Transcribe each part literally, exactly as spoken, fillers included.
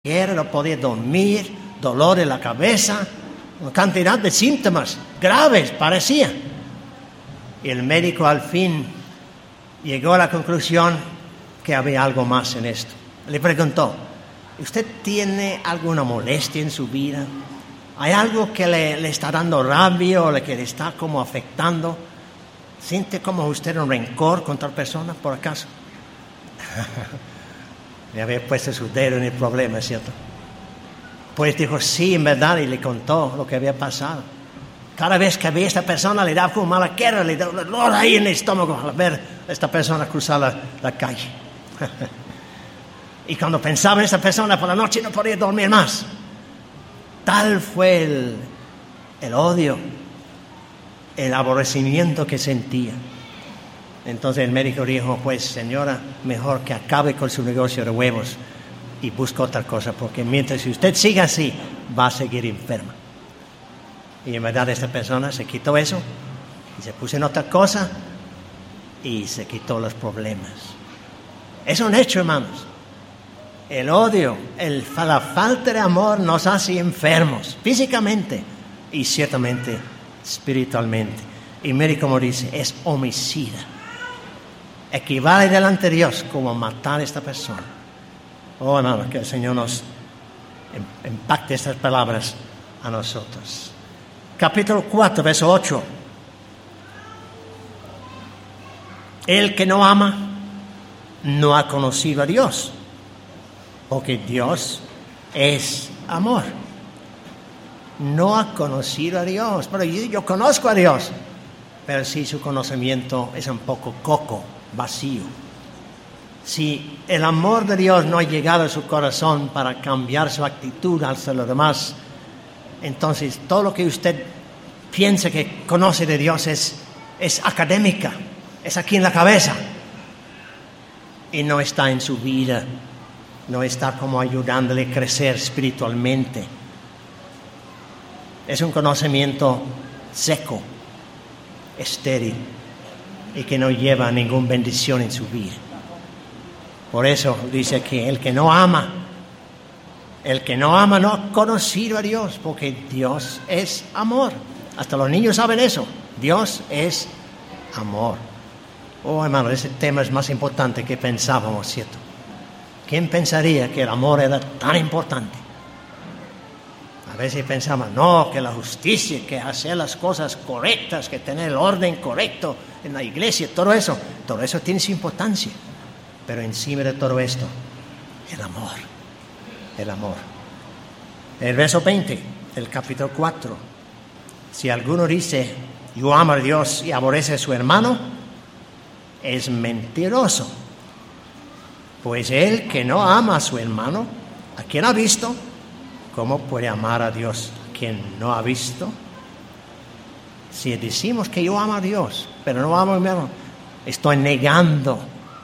no podía dormir, dolor en la cabeza, una cantidad de síntomas graves parecía. Y el médico al fin llegó a la conclusión que había algo más en esto. Le preguntó: ¿usted tiene alguna molestia en su vida? ¿Hay algo que le, le está dando rabia o que le está como afectando? ¿Siente como usted un rencor contra persona, por acaso? Le había puesto su dedo en el problema, ¿cierto? Pues dijo sí, en verdad, y le contó lo que había pasado. Cada vez que veía a esta persona le daba como mala guerra, le daba dolor ahí en el estómago al ver a esta persona cruzar la, la calle. Y cuando pensaba en esta persona por la noche no podía dormir más. Tal fue el, el odio, el aborrecimiento que sentía. Entonces el médico dijo: pues señora, mejor que acabe con su negocio de huevos y busque otra cosa, porque mientras usted siga así va a seguir enferma. Y en verdad esta persona se quitó eso y se puso en otra cosa y se quitó los problemas. Es un hecho, hermanos. El odio, el, la falta de amor nos hace enfermos físicamente y ciertamente espiritualmente. Y mire cómo dice: es homicida. Equivale delante de Dios como matar a esta persona. Oh, hermano, que el Señor nos impacte estas palabras a nosotros. Capítulo cuatro, verso ocho. El que no ama no ha conocido a Dios, porque Dios es amor. No ha conocido a Dios. Pero yo, yo conozco a Dios, pero sí su conocimiento es un poco coco, vacío. Si el amor de Dios no ha llegado a su corazón para cambiar su actitud hacia los demás, entonces todo lo que usted piensa que conoce de Dios es, es académica, es aquí en la cabeza, y no está en su vida, no está como ayudándole a crecer espiritualmente. Es un conocimiento seco, estéril, y que no lleva a ninguna bendición en su vida. Por eso dice que el que no ama, el que no ama no ha conocido a Dios, porque Dios es amor. Hasta los niños saben eso. Dios es amor. Oh, hermano, ese tema es más importante que pensábamos, ¿cierto? ¿Quién pensaría que el amor era tan importante? A veces pensamos, no, que la justicia, que hacer las cosas correctas, que tener el orden correcto en la iglesia, todo eso, todo eso tiene su importancia. Pero encima de todo esto, el amor, el amor. El verso veinte del capítulo cuatro. Si alguno dice, yo amo a Dios y aborrece a su hermano, es mentiroso. Pues el que no ama a su hermano, ¿a quien ha visto? ¿Cómo puede amar a Dios a quien no ha visto? Si decimos que yo amo a Dios, pero no amo a mi hermano, estoy negando,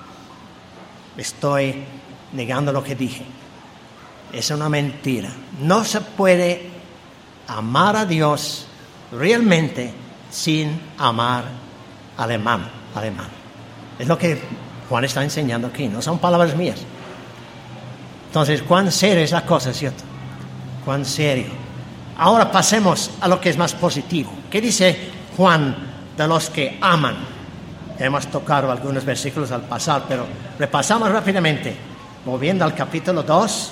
estoy negando lo que dije. Es una mentira. No se puede amar a Dios realmente sin amar al hermano, al hermano. Es lo que Juan está enseñando aquí, no son palabras mías. Entonces, cuán seria es la cosa, ¿cierto? Cuán serio. Ahora pasemos a lo que es más positivo. ¿Qué dice Juan de los que aman? Hemos tocado algunos versículos al pasar, pero repasamos rápidamente. Volviendo al capítulo dos.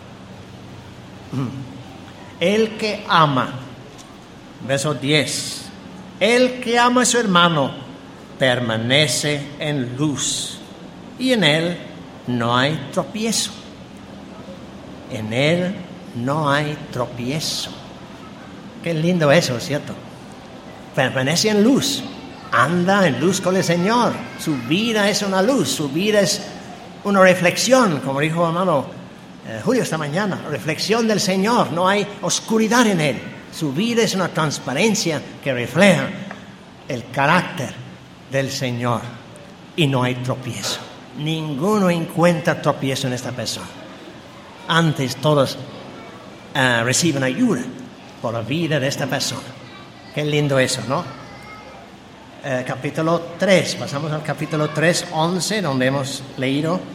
El que ama, verso diez. El que ama a su hermano permanece en luz, y en él no hay tropiezo. En él no hay tropiezo. Qué lindo eso, ¿cierto? Permanece en luz, anda en luz con el Señor. Su vida es una luz, su vida es una reflexión, como dijo hermano eh, Julio esta mañana, reflexión del Señor, no hay oscuridad en él. Su vida es una transparencia que refleja el carácter del Señor, y no hay tropiezo. Ninguno encuentra tropiezo en esta persona. Antes todos uh, reciben ayuda por la vida de esta persona. Qué lindo eso, ¿no? Uh, capítulo tres, pasamos al capítulo tres, once, donde hemos leído